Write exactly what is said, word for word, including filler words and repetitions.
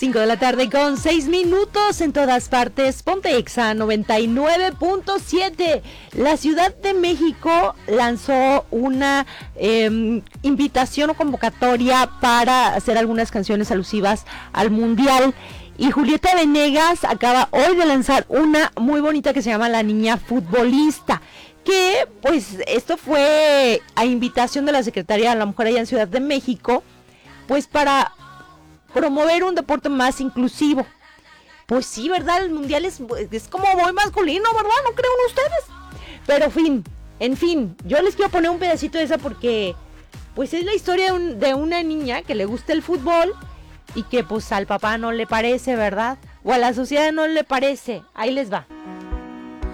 cinco de la tarde con seis minutos en todas partes. Ponte Exa noventa y nueve punto siete. La Ciudad de México lanzó una eh, invitación o convocatoria para hacer algunas canciones alusivas al Mundial. Y Julieta Venegas acaba hoy de lanzar una muy bonita que se llama La Niña Futbolista. Que pues esto fue a invitación de la Secretaría de la Mujer allá en Ciudad de México, pues para promover un deporte más inclusivo. Pues sí, ¿verdad? El mundial es, es como muy masculino, ¿verdad? ¿No creen ustedes? Pero en fin, en fin, yo les quiero poner un pedacito de esa porque pues es la historia de, un, de una niña que le gusta el fútbol y que pues al papá no le parece, ¿verdad? O a la sociedad no le parece. Ahí les va.